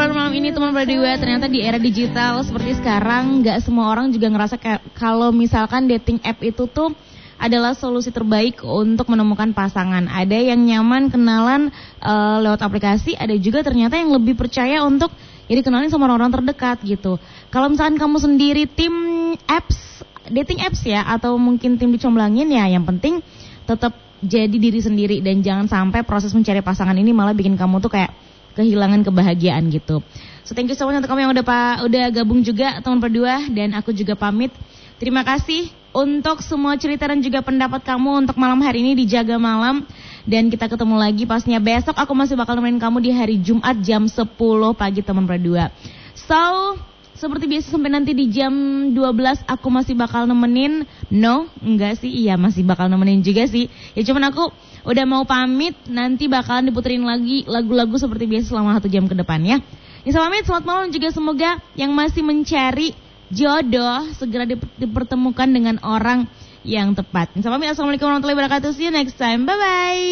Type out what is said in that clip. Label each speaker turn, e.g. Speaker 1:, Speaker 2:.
Speaker 1: obrolan malam ini teman berdua. Ternyata di era digital seperti sekarang gak semua orang juga ngerasa kayak kalau misalkan dating app itu tuh adalah solusi terbaik untuk menemukan pasangan. Ada yang nyaman kenalan lewat aplikasi, ada juga ternyata yang lebih percaya untuk dikenalin sama orang-orang terdekat gitu. Kalau misalkan kamu sendiri tim apps, dating apps ya, atau mungkin tim dicomblangin ya, yang penting tetap jadi diri sendiri dan jangan sampai proses mencari pasangan ini malah bikin kamu tuh kayak kehilangan kebahagiaan gitu. So thank you so much untuk kamu yang udah gabung juga teman berdua, dan aku juga pamit. Terima kasih untuk semua cerita dan juga pendapat kamu untuk malam hari ini di Jaga Malam, dan kita ketemu lagi pastinya besok. Aku masih bakal nemenin kamu di hari Jumat jam 10 pagi teman berdua. So seperti biasa sampai nanti di jam 12 aku masih bakal nemenin. No, enggak sih, iya masih bakal nemenin juga sih. Ya cuman aku udah mau pamit, nanti bakalan diputerin lagi lagu-lagu seperti biasa selama 1 jam ke depan ya. Nisa pamit, selamat malam juga, semoga yang masih mencari jodoh segera dipertemukan dengan orang yang tepat. Nisa pamit, assalamualaikum warahmatullahi wabarakatuh. See you next time, bye-bye.